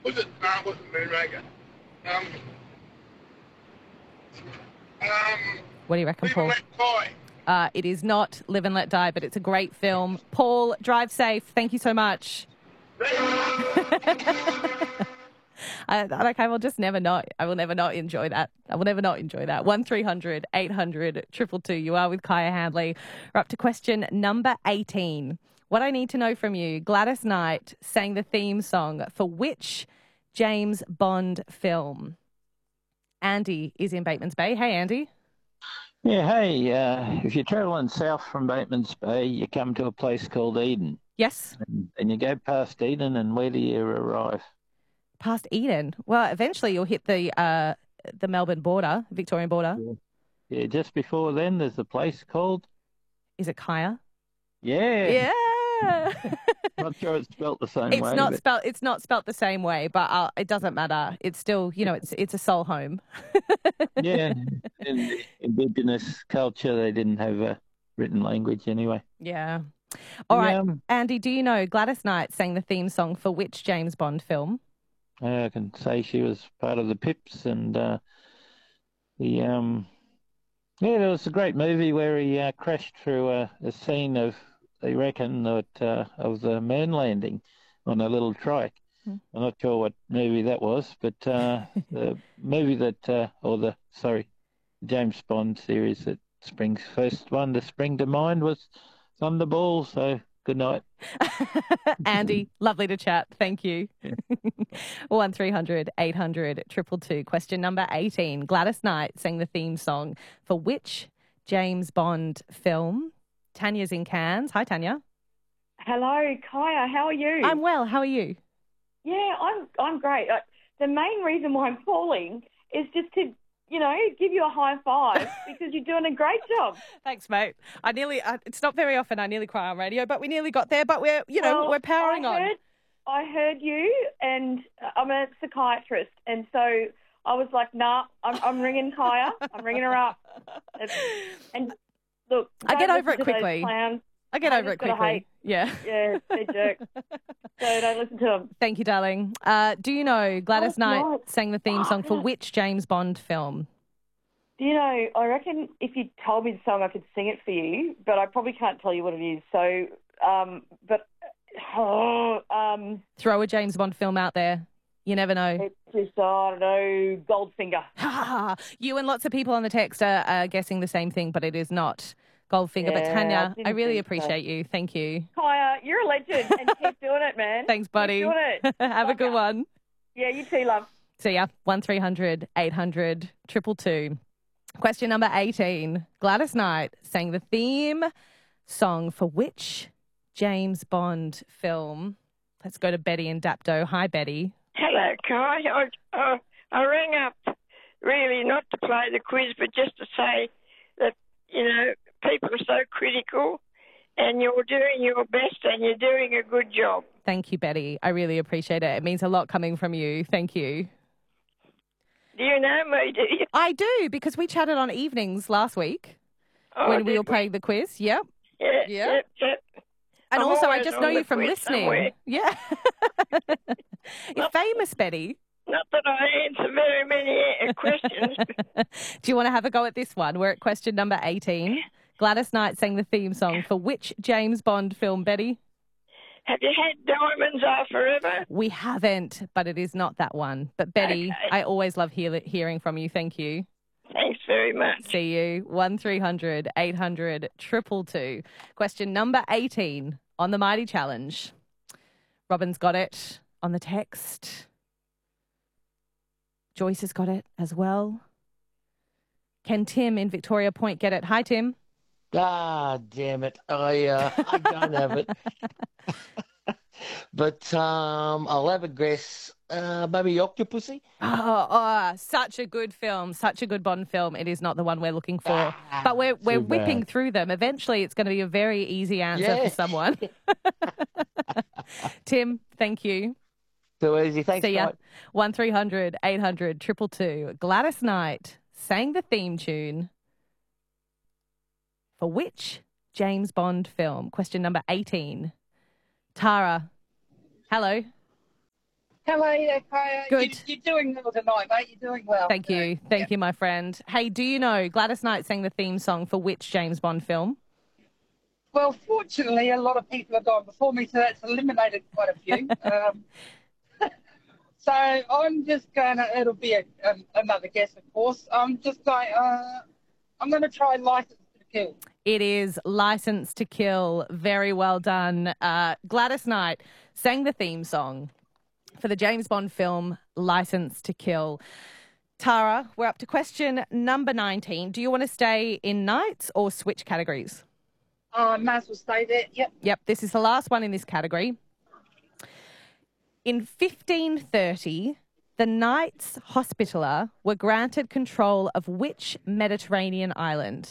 Was it? No, it wasn't Moonraker. Um, What do you reckon, Live and Paul? Let Die. It is not Live and Let Die, but it's a great film. Paul, drive safe. Thank you so much. Okay, I will just never not. I will never not enjoy that. I will never not enjoy that. 1300 800 222. You are with Kaya Handley. We're up to question number 18. What I need to know from you, Gladys Knight sang the theme song for which James Bond film? Andy is in Bateman's Bay. Hey, Andy. Yeah, hey, if you're travelling south from Bateman's Bay, you come to a place called Eden. Yes. And you go past Eden, and where do you arrive? Past Eden. Well, eventually you'll hit the Melbourne border, Victorian border. Yeah, just before then, there's a place called... Is it Kaya? Yeah. Yeah. Not sure it's spelt the same way. It's not spelt the same way, but it doesn't matter. It's still, it's a soul home. Yeah. In the Indigenous culture, they didn't have a written language anyway. Yeah. All right, Andy, do you know Gladys Knight sang the theme song for which James Bond film? I can say she was part of the Pips, and there was a great movie where he crashed through a scene of, they reckon, of the moon landing on a little trike. I'm not sure what movie that was, but the movie that, James Bond series that first one to spring to mind was Thunderball. So good night. Andy, lovely to chat. Thank you. 1300 800 222. Question number 18. Gladys Knight sang the theme song for which James Bond film? Tanya's in Cairns. Hi, Tanya. Hello, Kaya. How are you? I'm well. How are you? Yeah, I'm great. The main reason why I'm calling is just to, give you a high five because you're doing a great job. Thanks, mate. It's not very often I nearly cry on radio, but we nearly got there. But we're powering on. I heard you, and I'm a psychiatrist, and so I was like, nah, I'm ringing Kaya. I'm ringing her up. And look, I get over it quickly. I get over it quickly. Yeah. Yeah, they're jerks. So don't listen to them. Thank you, darling. Do you know Gladys Knight sang the theme song for which James Bond film? Do you know, I reckon if you told me the song, I could sing it for you, but I probably can't tell you what it is. So, throw a James Bond film out there. You never know. It's just, I don't know, Goldfinger. You and lots of people on the text are guessing the same thing, but it is not Goldfinger. Yeah, but Tanya, I really appreciate you. Thank you. Kaya, you're a legend, and keep doing it, man. Thanks, buddy. Keep doing it. Have a good one. Yeah, you too, love. See ya. 1300 800 222. Question number 18. Gladys Knight sang the theme song for which James Bond film? Let's go to Betty in Dapto. Hi, Betty. Hello, Kai. I rang up really not to play the quiz, but just to say that, people are so critical and you're doing your best and you're doing a good job. Thank you, Betty. I really appreciate it. It means a lot coming from you. Thank you. Do you know me, do you? I do, because we chatted on evenings last week when we were playing the quiz. Yep. Yep. And I'm also, I always just on know the you from quiz listening. somewhere. Yeah. You're famous, Betty. Not that I answer very many questions. Do you want to have a go at this one? We're at question number 18. Gladys Knight sang the theme song for which James Bond film, Betty? Have you had Diamonds Are Forever? We haven't, but it is not that one. But Betty, Okay. I always love hearing from you. Thank you. Thanks very much. See you. 1300 800 222. Question number 18 on the Mighty Challenge. Robin's got it on the text. Joyce has got it as well. Can Tim in Victoria Point get it? Hi, Tim. Ah, damn it. I don't have it. But I'll have a guess. Maybe Octopussy? Such a good film. Such a good Bond film. It is not the one we're looking for. But we're whipping through them. Eventually, it's going to be a very easy answer for someone. Tim, thank you. Too easy. Thanks, See ya. mate. 1300 800 222. Gladys Knight sang the theme tune for which James Bond film? Question number 18. Tara, hello. How are you, Kaya? Good. You're doing well tonight, mate. You're doing well. Thank you. Thank you, my friend. Hey, do you know Gladys Knight sang the theme song for which James Bond film? Well, fortunately, a lot of people have gone before me, so that's eliminated quite a few. So I'm just going to, it'll be another guess, of course. I'm going to try License to Kill. It is License to Kill. Very well done. Gladys Knight sang the theme song for the James Bond film License to Kill. Tara, we're up to question number 19. Do you want to stay in Knights or switch categories? May as well stay there. Yep, this is the last one in this category. In 1530, the Knights Hospitaller were granted control of which Mediterranean island?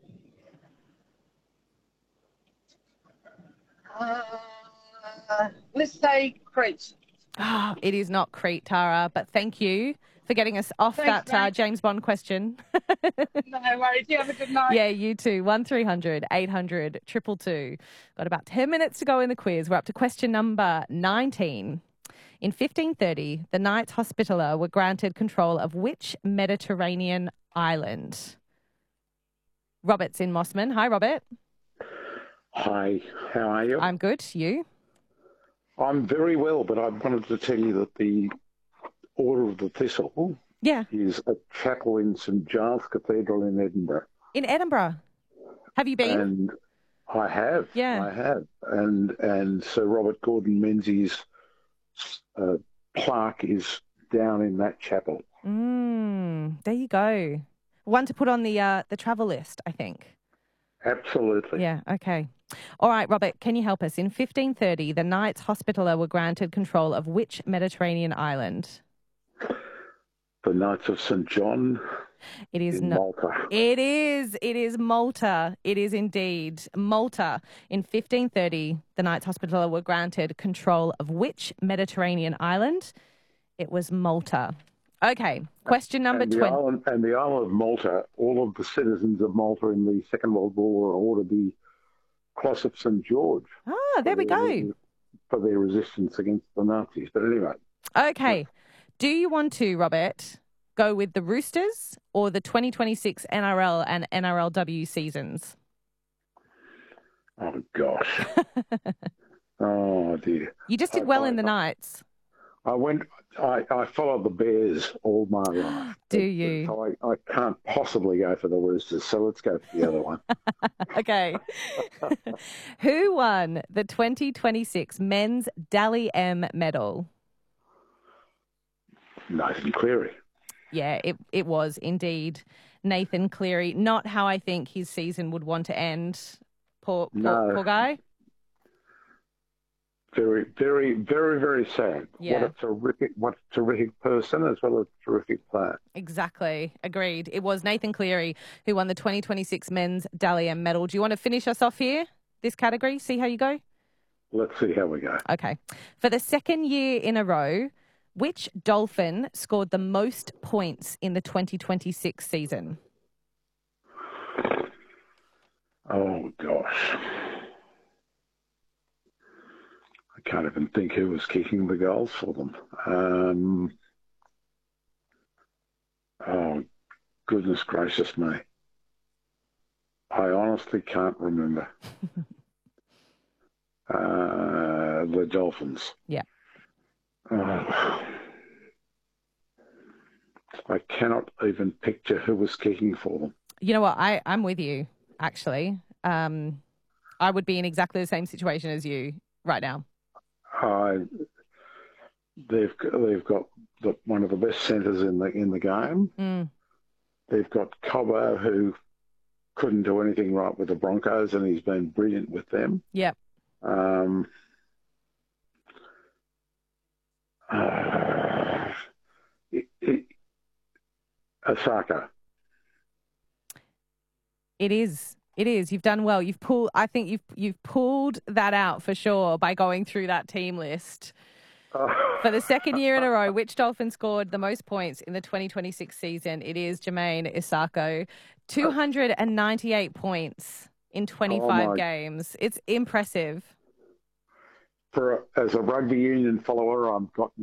Let's say Crete. Oh, it is not Crete, Tara, but thank you for getting us off Thanks, that mate. James Bond question. No worries. You have a good night. Yeah, you too. 1300 800 222. Got about 10 minutes to go in the quiz. We're up to question number 19. In 1530, the Knights Hospitaller were granted control of which Mediterranean island? Robert's in Mossman. Hi, Robert. Hi, how are you? I'm good. You? I'm very well, but I wanted to tell you that the Order of the Thistle Yeah. is a chapel in St Giles Cathedral in Edinburgh. In Edinburgh. Have you been? And I have. Yeah. I have. And Sir Robert Gordon Menzies' plaque is down in that chapel. There you go. One to put on the travel list, I think. Absolutely. Yeah, okay. All right, Robert, can you help us? In 1530, the Knights Hospitaller were granted control of which Mediterranean island? The Knights of St John It is in not. Malta. It is. It is Malta. It is indeed Malta. In 1530, the Knights Hospitaller were granted control of which Mediterranean island? It was Malta. Okay, question number 20. The island of Malta, all of the citizens of Malta in the Second World War were ordered the Cross of St George. Ah, there we go. For their resistance against the Nazis. But anyway. Okay. Do you want to, Robert, go with the Roosters or the 2026 NRL and NRLW seasons? Oh, gosh. Oh, dear. You just did well in the Knights. I followed the Bears all my life. Do you? So I can't possibly go for the Roosters, so let's go for the other one. Okay. Who won the 2026 Men's Dally M medal? Nathan Cleary. Yeah, it was indeed Nathan Cleary. Not how I think his season would want to end. Poor guy. Very, very, very, very sad. Yeah. What a terrific person as well as a terrific player. Exactly. Agreed. It was Nathan Cleary who won the 2026 Men's Dally M medal. Do you want to finish us off here, this category? See how you go? Let's see how we go. Okay. For the second year in a row, which Dolphin scored the most points in the 2026 season? Oh, gosh. I can't even think who was kicking the goals for them. Oh, goodness gracious me. I honestly can't remember. The Dolphins. Yeah. I cannot even picture who was kicking for them. You know what? I'm with you, actually. I would be in exactly the same situation as you right now. They've got one of the best centres in the game. Mm. They've got Cobbo, who couldn't do anything right with the Broncos, and he's been brilliant with them. Yep. Osaka. It is. It is. You've done well. I think you've pulled that out for sure by going through that team list. For the second year in a row, which Dolphin scored the most points in the 2026 season? It is Jermaine Isako. 298 points in 25 games. It's impressive. As a rugby union follower, I've got